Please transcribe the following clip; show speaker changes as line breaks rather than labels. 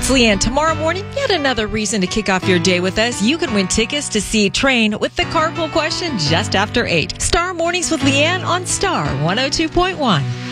it's Leanne. Tomorrow morning, yet another reason to kick off your day with us. You can win tickets to see Train with the carpool question just after 8. Star Mornings with Leanne on Star 102.1.